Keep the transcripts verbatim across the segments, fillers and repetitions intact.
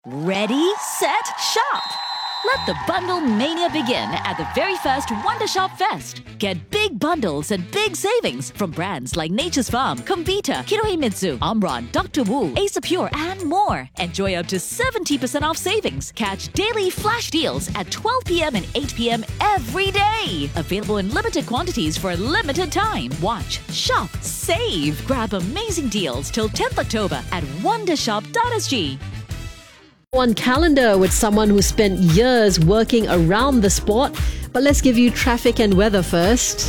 Ready, set, shop! Let the bundle mania begin at the very first Wonder Shop Fest. Get big bundles and big savings from brands like Nature's Farm, Comvita, Kinohimitsu, Omron, Doctor Wu, Ace Pure, and more. Enjoy up to seventy percent off savings. Catch daily flash deals at twelve p.m. and eight p.m. every day. Available in limited quantities for a limited time. Watch, shop, save. Grab amazing deals till tenth October at wondershop dot s g. One calendar with someone who spent years working around the sport. But let's give you traffic and weather first.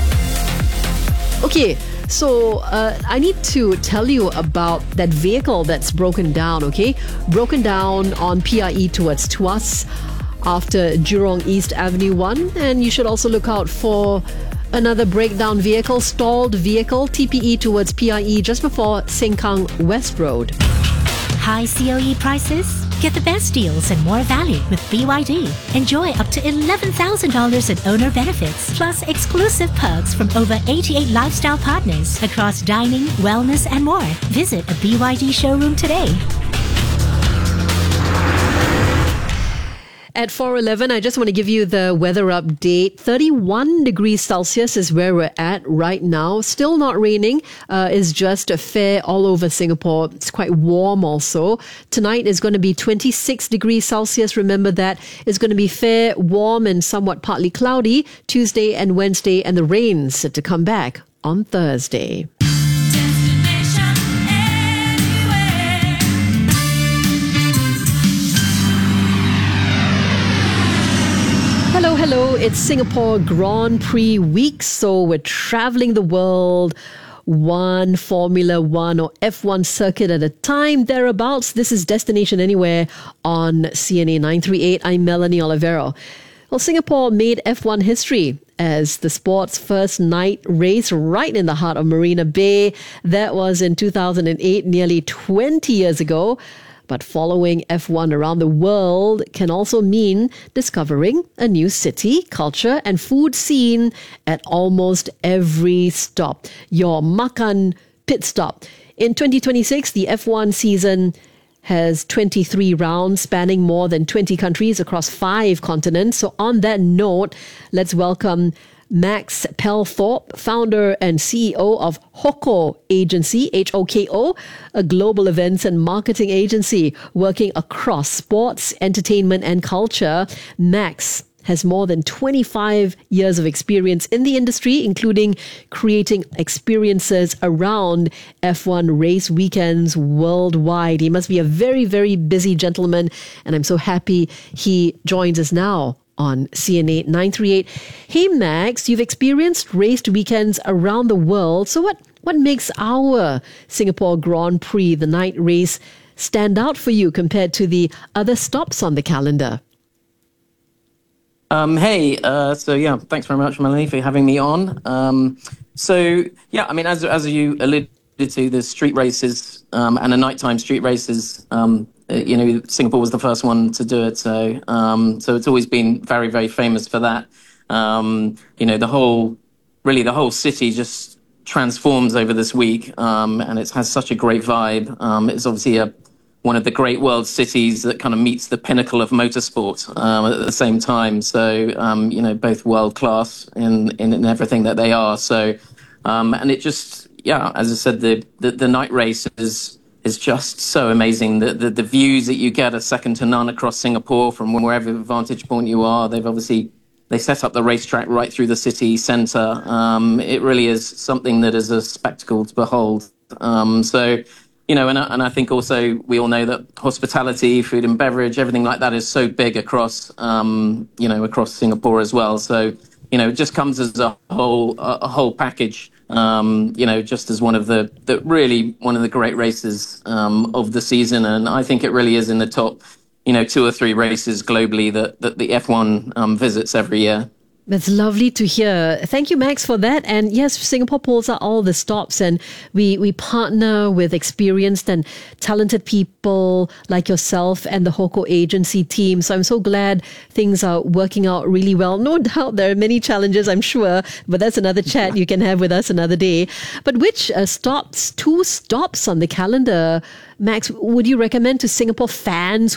Okay, so uh, I need to tell you about that vehicle that's broken down, okay? Broken down on P I E towards Tuas after Jurong East Avenue one. And you should also look out for another breakdown vehicle, stalled vehicle, T P E towards P I E just before Sengkang West Road. High C O E prices? Get the best deals and more value with B Y D. Enjoy up to eleven thousand dollars in owner benefits, plus exclusive perks from over eighty-eight lifestyle partners across dining, wellness, and more. Visit a B Y D showroom today. At four eleven, I just want to give you the weather update. thirty-one degrees Celsius is where we're at right now. Still not raining. Uh, it's just a fair all over Singapore. It's quite warm also. Tonight is going to be twenty-six degrees Celsius. Remember that. It's going to be fair, warm, and somewhat partly cloudy Tuesday and Wednesday, and the rain's set to come back on Thursday. Hello, hello. It's Singapore Grand Prix week, so we're traveling the world one Formula One or F one circuit at a time, thereabouts. This is Destination Anywhere on C N A nine thirty-eight. I'm Melanie Olivero. Well, Singapore made F one history as the sport's first night race right in the heart of Marina Bay. That was in two thousand eight, nearly twenty years ago. But following F one around the world can also mean discovering a new city, culture, and food scene at almost every stop. Your makan pit stop. In twenty twenty-six, the F one season has twenty-three rounds spanning more than twenty countries across five continents. So on that note, let's welcome Max Pelthorpe, founder and C E O of Hoko Agency, H O K O, a global events and marketing agency working across sports, entertainment, and culture. Max has more than twenty-five years of experience in the industry, including creating experiences around F one race weekends worldwide. He must be a very, very busy gentleman, and I'm so happy he joins us now on C N A nine thirty-eight. Hey Max, you've experienced raced weekends around the world. So what, what makes our Singapore Grand Prix, the night race, stand out for you compared to the other stops on the calendar? Um, hey, uh, so yeah, thanks very much, Melanie, for having me on. Um, so yeah, I mean, as as you alluded to, the street races um, and the nighttime street races. Um, you know, Singapore was the first one to do it, so um, so it's always been very, very famous for that. Um, you know, the whole, really, the whole city just transforms over this week, um, and it has such a great vibe. Um, it's obviously a one of the great world cities that kind of meets the pinnacle of motorsport um, at the same time. So, um, you know, both world class in, in in everything that they are. So, um, and it just, yeah, as I said, the the, the night race is. is just so amazing. The, the the views that you get are second to none across Singapore from wherever vantage point you are. They've obviously, they set up the racetrack right through the city centre. Um, it really is something that is a spectacle to behold. Um, so, you know, and, and I think also we all know that hospitality, food and beverage, everything like that is so big across, um, you know, across Singapore as well. So, you know, it just comes as a whole, a, a whole package. Um, you know, just as one of the, the really one of the great races um, of the season. And I think it really is in the top, you know, two or three races globally that, that the F one um, visits every year. That's lovely to hear. Thank you, Max, for that. And yes, Singapore pulls out all the stops, and we, we partner with experienced and talented people like yourself and the Hoko Agency team. So I'm so glad things are working out really well. No doubt there are many challenges, I'm sure, but that's another chat you can have with us another day. But which uh, stops, two stops on the calendar, Max, would you recommend to Singapore fans